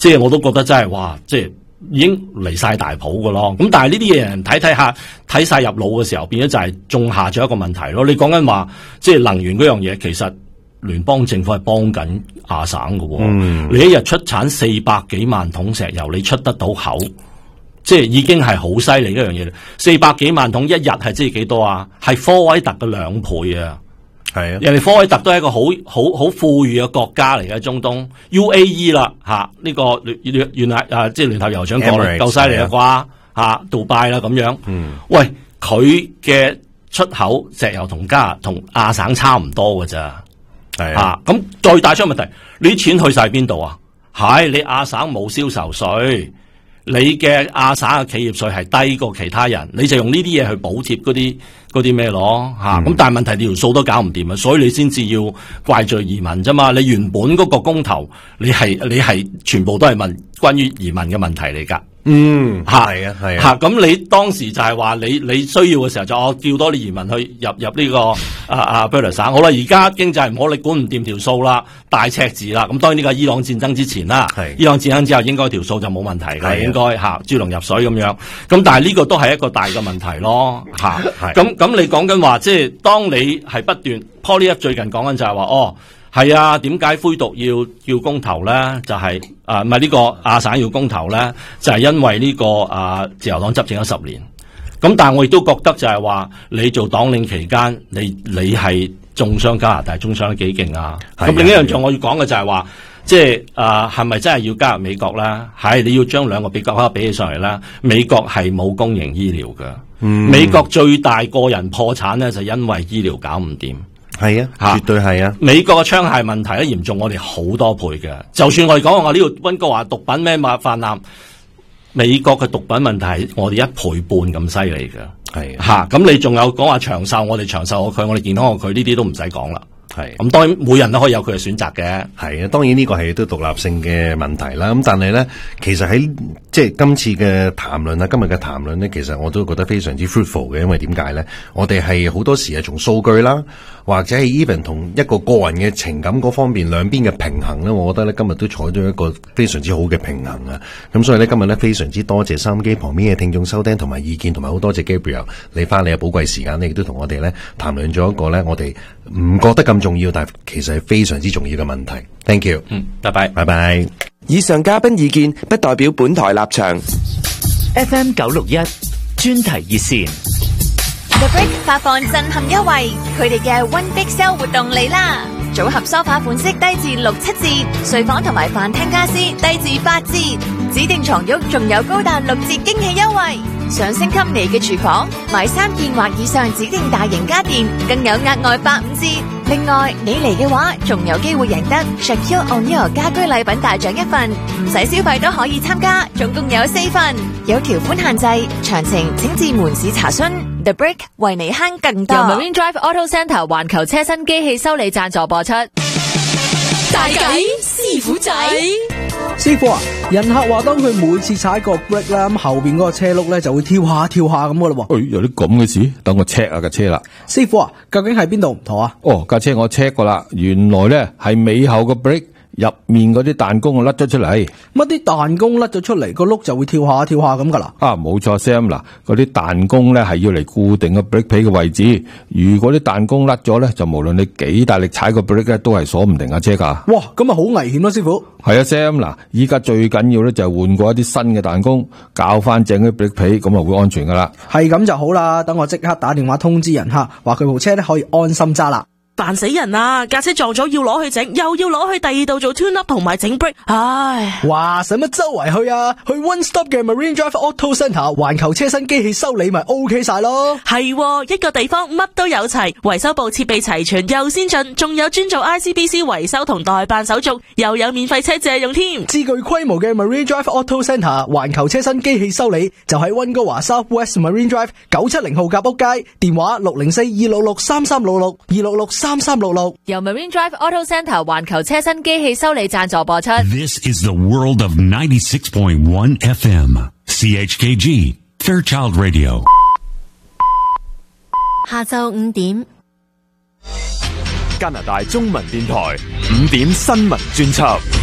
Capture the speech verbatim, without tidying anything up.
即係我都覺得真係哇，即係已經離晒大譜噶咯。咁但係呢啲嘢人睇睇下睇晒入腦嘅時候，變咗就係種下咗一個問題咯。你講緊話即係能源嗰樣嘢，其實聯邦政府係幫緊亞省嘅，嗯、你一日出產四百幾萬桶石油，你出得到口，即係已經係好犀利一樣嘢。四百幾萬桶一日係即係幾多啊？係科威特嘅兩倍啊！係啊，人哋科威特都係一個好好好富裕嘅國家嚟嘅，中東 U A E 啦吓，呢個聯聯啊即係聯合酋長國夠犀利啦啩吓，杜拜啦咁樣。嗯，喂，佢嘅出口石油同加同亞省差唔多㗎咋？係啊，咁再帶出問題，你啲錢去晒邊度啊？係你亞省冇銷售稅，你嘅亞省嘅企業稅係低過其他人，你就用呢啲嘢去補貼嗰啲嗰啲咩咯吓？咁、嗯、但係問題你條數都搞唔掂啊，所以你先至要怪罪移民啫嘛。你原本嗰個公投，你係你係全部都係問關於移民嘅問題嚟噶。嗯，係啊，係啊，吓咁你當時就係話你你需要嘅時候就我叫多啲移民去入入呢、這個啊啊貝勒省，好啦，而家經濟唔好，你管唔掂條數啦，大赤字啦，咁當然呢個伊朗戰爭之前啦，伊朗戰爭之後應該條數就冇問題嘅，應該吓豬籠入水咁樣，咁但係呢個都係一個大嘅問題咯，吓，咁咁你講緊話即係當你係不斷 Poly F 最近講緊就係話哦。係啊，點解灰獨要要公投咧？就係、是、啊，唔係呢個亞省要公投咧，就係、是、因為呢、這個啊自由黨執政咗十年。咁但係我亦都覺得就係話，你做黨領期間，你你係中傷加拿大，中傷得幾勁啊？咁另一樣仲我要講嘅就係話，即係啊，係咪真係要加入美國咧？係你要將兩個比較比起上嚟啦。美國係冇公營醫療嘅，嗯、美國最大個人破產咧，就因為醫療搞唔掂。係啊，絕對係啊！美國嘅槍械問題咧嚴重我哋好多倍嘅，就算我哋講話呢度溫哥華毒品咩嘛泛濫，美國嘅毒品問題我哋一倍半咁犀利嘅，係吓咁你仲有講話長壽，我哋長壽過佢，我哋健康過佢，呢啲都唔使講啦。係咁，當然每人都可以有佢嘅選擇嘅。係啊，當然呢個係都獨立性嘅問題啦。咁但係咧，其實喺即係今次嘅談論啊，今日嘅談論咧，其實我都覺得非常之 fruitful 嘅。因為點解咧？我哋係好多時係從數據啦，或者係 even 同一個個人嘅情感嗰方面兩邊嘅平衡咧，我覺得咧今日都採咗一個非常之好嘅平衡啊。咁所以咧今日咧非常之多謝收音機旁邊嘅聽眾收聽同埋意見，同埋好多謝 Gabriel 你花你嘅寶貴時間，你亦都同我哋咧談論咗一個咧我哋唔覺得咁重要，但係其實係非常之重要嘅問題。Thank you。嗯，拜拜，拜拜。 以上嘉賓意見不代表本台立場。 F M 九六一專題熱線。 The Brick 發放震撼優惠，佢哋嘅 One Big Sale 活動嚟啦！組合梳化款式低至六七折，睡房同埋飯廳家私低至八折，指定床褥仲有高達六折驚喜優惠。想升級你嘅廚房，買三件或以上指定大型家電，更有額外八五折。另外，你嚟嘅話，仲有機會贏得 Shaquille O'Neal 家居禮品大獎一份，唔使消費都可以參加，總共有四份，有條款限制，詳情請至門市查詢。The Brick 為你慳更多。 由 Marine Drive Auto Centre 環球車身機器修理贊助播出。 大計師傅仔， 師傅啊，人客話當佢每次踩個 brake 啦，咁後邊嗰個車轆咧就會跳下跳下咁噶啦。 誒，有啲咁嘅事，等我 check 下架車啦。 師傅啊，究竟係邊度唔妥啊？ 哦，架車我 check 過啦，原來咧係尾後個 brake 入面嗰啲彈弓啊甩咗出嚟。 乜啲彈弓甩咗出嚟，個轆就會跳下跳下咁噶啦？ 啊，冇錯 Sam， 嗱，嗰啲彈弓咧係要嚟固定個 brake 皮嘅位置。如果啲彈弓甩咗咧，就無論你幾大力踩個 brake 咧，都係鎖唔定架車噶。 哇，咁啊好危險咯，師傅。 係啊 Sam， 嗱，依家最緊要咧就係換過一啲新嘅彈弓，校翻正啲 brake 皮，咁啊會安全噶啦。 係咁就好啦，等我即刻打電話通知人客，話佢部車咧可以安心揸啦。 煩死人啊！架車撞咗要攞去整，又要攞去第二度做 tune up 同埋整 brake， 唉！ 哇，使乜周圍去啊？去 One Stop 嘅 Marine Drive Auto Centre 環球車身機器修理咪 OK 晒咯。 係、啊，一個地方乜都有齊，維修部設備齊全又先進，仲有專做 I C B C 維修同代辦手續，又有免費車借用添。 至具規模嘅 Marine Drive Auto Centre 環球車身機器修理就喺溫哥華 South West Marine Drive 九七零號夾屋街，電話六零四二六六三三六六二六六三三六六。 由 Marine Drive Auto Centre 環球車身機器修理贊助播出。 This is the world of ninety-six point one F M C H K G Fairchild Radio。 下晝五點， 加拿大中文電台五點新聞專輯。